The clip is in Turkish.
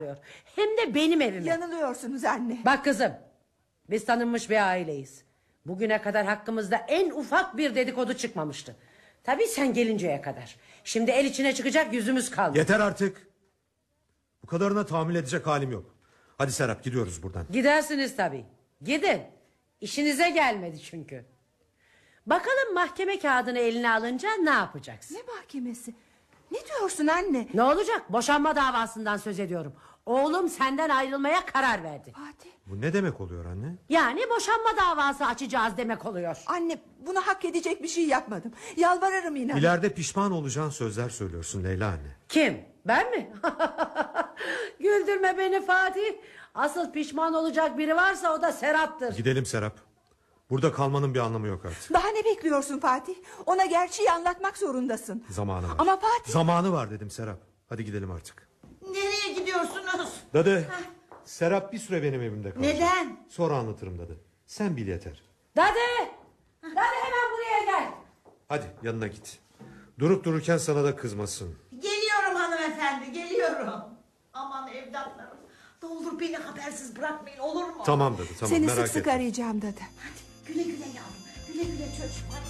Hem de benim evime. Yanılıyorsunuz anne. Bak kızım, biz tanınmış bir aileyiz. Bugüne kadar hakkımızda en ufak bir dedikodu çıkmamıştı. Tabii sen gelinceye kadar. Şimdi el içine çıkacak yüzümüz kaldı. Yeter artık. Bu kadarına tahammül edecek halim yok. Hadi Serap, gidiyoruz buradan. Gidersiniz tabii. Gidin. İşinize gelmedi çünkü. Bakalım mahkeme kağıdını eline alınca ne yapacaksın? Ne mahkemesi? Ne diyorsun anne? Ne olacak? Boşanma davasından söz ediyorum. Oğlum senden ayrılmaya karar verdi. Fatih. Bu ne demek oluyor anne? Yani boşanma davası açacağız demek oluyor. Anne, bunu hak edecek bir şey yapmadım. Yalvarırım inan. İleride pişman olacağın sözler söylüyorsun Leyla anne. Kim? Ben mi? Güldürme beni Fatih. Asıl pişman olacak biri varsa o da Serap'tır. Gidelim Serap. Burada kalmanın bir anlamı yok artık. Daha ne bekliyorsun Fatih? Ona gerçeği anlatmak zorundasın. Zamanı var. Ama Fatih... Zamanı var dedim Serap. Hadi gidelim artık. Nereye gidiyorsunuz? Dadı, Serap bir süre benim evimde kalacak. Neden? Sonra anlatırım dadı. Sen bil yeter. Dadı! Dadı hemen buraya gel. Hadi yanına git. Durup dururken sana da kızmasın. Geliyorum hanımefendi, geliyorum. Aman evlatlarım, ne olur beni habersiz bırakmayın, olur mu? Tamam dadı, tamam, Seni merak sık sık etme. arayacağım dadı. Hadi güle güle yavrum, güle güle çocuğum. Hadi.